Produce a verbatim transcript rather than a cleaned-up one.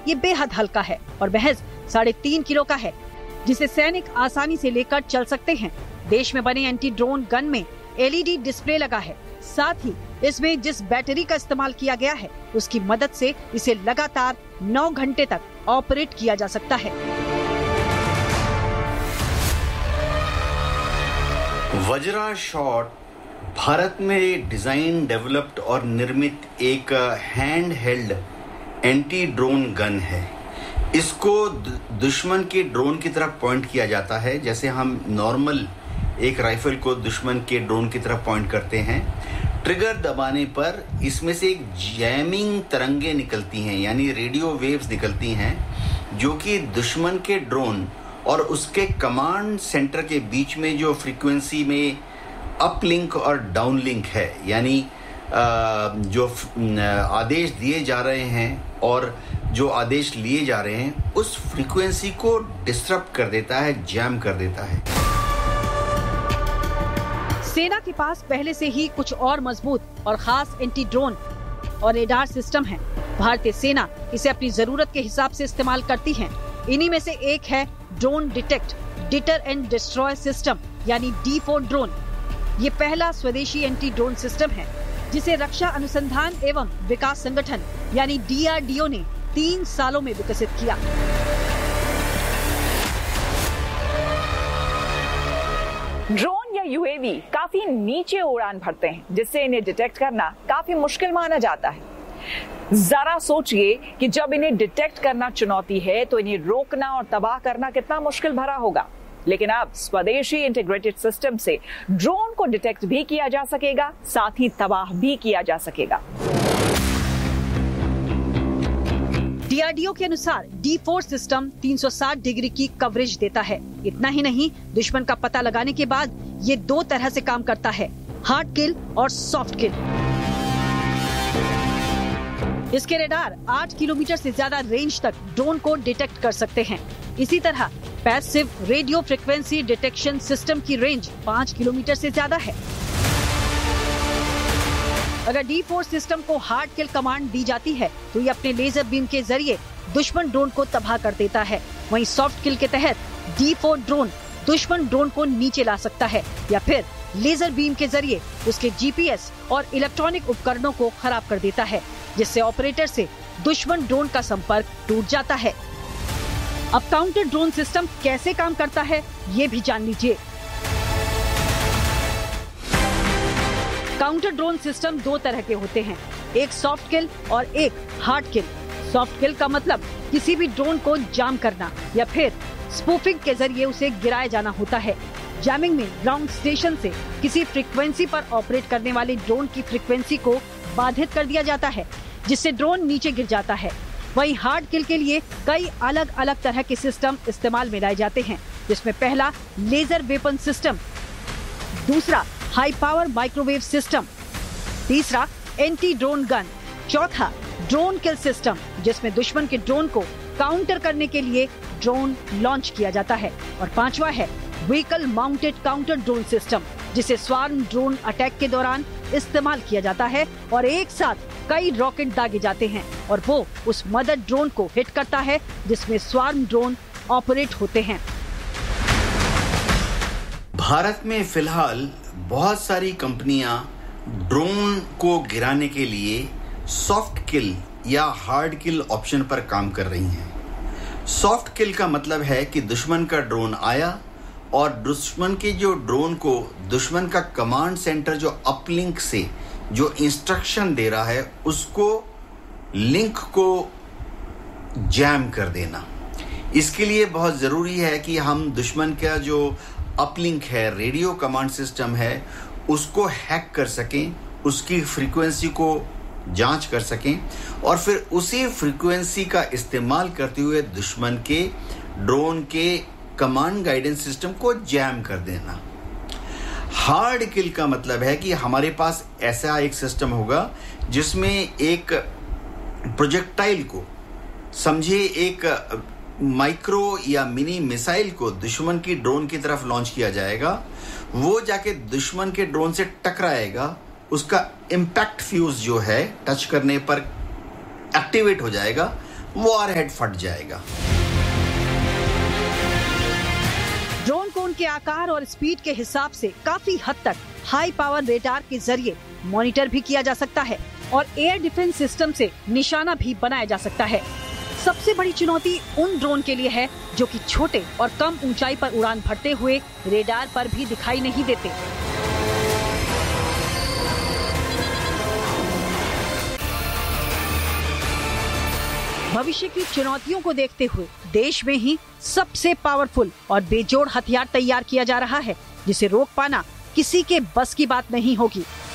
ये बेहद हल्का है और महज साढ़े तीन किलो का है, जिसे सैनिक आसानी से लेकर चल सकते हैं। देश में बने एंटी ड्रोन गन में एलईडी डिस्प्ले लगा है। साथ ही इसमें जिस बैटरी का इस्तेमाल किया गया है, उसकी मदद से इसे लगातार नौ घंटे तक ऑपरेट किया जा सकता है। वज्रा शॉट भारत में डिजाइन, डेवलप्ड और निर्मित एक hand held anti drone gun है। इसको दुश्मन के ड्रोन की तरफ पॉइंट किया जाता है, जैसे हम नॉर्मल एक राइफल को दुश्मन के ड्रोन की तरफ पॉइंट करते हैं। ट्रिगर दबाने पर इसमें से एक जैमिंग तरंगे निकलती हैं, यानी रेडियो वेव्स निकलती हैं, जो कि दुश्मन के ड्रोन और उसके कमांड सेंटर के बीच में जो फ्रीक्वेंसी में अपलिंक और डाउनलिंक है, यानी जो आदेश दिए जा रहे हैं और जो आदेश लिए जा रहे हैं, उस फ्रीक्वेंसी को डिस्टर्ब कर देता है, जैम कर देता है। सेना के पास पहले से ही कुछ और मजबूत और खास एंटी ड्रोन और रेडार सिस्टम है। भारतीय सेना इसे अपनी जरूरत के हिसाब से इस्तेमाल करती है। इन्हीं में से एक है drone detect, deter and destroy system, यानी डी फोर ड्रोन। ये पहला स्वदेशी एंटी ड्रोन सिस्टम है, जिसे रक्षा अनुसंधान एवं विकास संगठन यानी डी आर डी ओ ने तीन सालों में विकसित किया। ड्रोन या यूएवी काफी नीचे उड़ान भरते हैं, जिससे इन्हें डिटेक्ट करना काफी मुश्किल माना जाता है। जरा सोचिए कि जब इन्हें डिटेक्ट करना चुनौती है, तो इन्हें रोकना और तबाह करना कितना मुश्किल भरा होगा। लेकिन अब स्वदेशी इंटीग्रेटेड सिस्टम से ड्रोन को डिटेक्ट भी किया जा सकेगा, साथ ही तबाह भी किया जा सकेगा। डी आर डी ओ के अनुसार डी फोर सिस्टम तीन सौ साठ डिग्री की कवरेज देता है। इतना ही नहीं, दुश्मन का पता लगाने के बाद ये दो तरह से काम करता है, हार्ड किल और सॉफ्ट किल। इसके रेडार आठ किलोमीटर से ज्यादा रेंज तक ड्रोन को डिटेक्ट कर सकते हैं। इसी तरह passive radio frequency detection system की रेंज पाँच किलोमीटर से ज्यादा है। अगर डी फोर सिस्टम को हार्ड किल कमांड दी जाती है, तो ये अपने लेजर बीम के जरिए दुश्मन ड्रोन को तबाह कर देता है। वहीं सॉफ्ट किल के तहत डी फोर ड्रोन दुश्मन ड्रोन को नीचे ला सकता है, या फिर लेजर बीम के जरिए उसके जी पी एस और इलेक्ट्रॉनिक उपकरणों को खराब कर देता है, जिससे ऑपरेटर से दुश्मन ड्रोन का संपर्क टूट जाता है। अब काउंटर ड्रोन सिस्टम कैसे काम करता है, ये भी जान लीजिए। काउंटर ड्रोन सिस्टम दो तरह के होते हैं, एक सॉफ्ट किल और एक हार्ड किल। सॉफ्ट किल का मतलब किसी भी ड्रोन को जाम करना या फिर स्पूफिंग के जरिए उसे गिराया जाना होता है। जैमिंग में ग्राउंड स्टेशन से किसी फ्रीक्वेंसी पर ऑपरेट करने वाले ड्रोन की फ्रीक्वेंसी को बाधित कर दिया जाता है, जिससे ड्रोन नीचे गिर जाता है। वहीं हार्ड किल के लिए कई अलग अलग तरह के सिस्टम इस्तेमाल में लाए जाते हैं, जिसमें पहला लेजर वेपन सिस्टम, दूसरा हाई पावर माइक्रोवेव सिस्टम, तीसरा एंटी ड्रोन गन, चौथा ड्रोन किल सिस्टम, जिसमें दुश्मन के ड्रोन को काउंटर करने के लिए ड्रोन लॉन्च किया जाता है, और पांचवा है vehicle mounted counter drone system, जिसे स्वार्म ड्रोन अटैक के दौरान इस्तेमाल किया जाता है और एक साथ कई रॉकेट दागे जाते हैं और वो उस मदर ड्रोन को हिट करता है जिसमें स्वार्म ड्रोन ऑपरेट होते हैं। भारत में फिलहाल बहुत सारी कंपनियां ड्रोन को गिराने के लिए सॉफ्ट किल या हार्ड किल ऑप्शन पर काम कर रही हैं। सॉफ्ट किल का मतलब है कि दुश्मन का ड्रोन आया और दुश्मन के जो ड्रोन को दुश्मन का कमांड सेंटर जो अपलिंक से जो इंस्ट्रक्शन दे रहा है उसको लिंक को जैम कर देना। इसके लिए बहुत ज़रूरी है कि हम दुश्मन का जो अपलिंक है, रेडियो कमांड सिस्टम है, उसको हैक कर सकें, उसकी फ्रीक्वेंसी को जांच कर सकें और फिर उसी फ्रीक्वेंसी का इस्तेमाल करते हुए दुश्मन के ड्रोन के कमांड गाइडेंस सिस्टम को जैम कर देना। हार्ड किल का मतलब है कि हमारे पास ऐसा एक सिस्टम होगा जिसमें एक प्रोजेक्टाइल को, समझिए एक माइक्रो या मिनी मिसाइल को दुश्मन की ड्रोन की तरफ लॉन्च किया जाएगा, वो जाके दुश्मन के ड्रोन से टकराएगा, उसका इम्पैक्ट फ्यूज जो है टच करने पर एक्टिवेट हो जाएगा वॉरहेड फट जाएगा। ड्रोन को उनके आकार और स्पीड के हिसाब से काफी हद तक हाई पावर रेडार के जरिए मॉनिटर भी किया जा सकता है और एयर डिफेंस सिस्टम से निशाना भी बनाया जा सकता है। सबसे बड़ी चुनौती उन ड्रोन के लिए है जो कि छोटे और कम ऊंचाई पर उड़ान भरते हुए रेडार पर भी दिखाई नहीं देते। भविष्य की चुनौतियों को देखते हुए देश में ही सबसे पावरफुल और बेजोड़ हथियार तैयार किया जा रहा है, जिसे रोक पाना किसी के बस की बात नहीं होगी।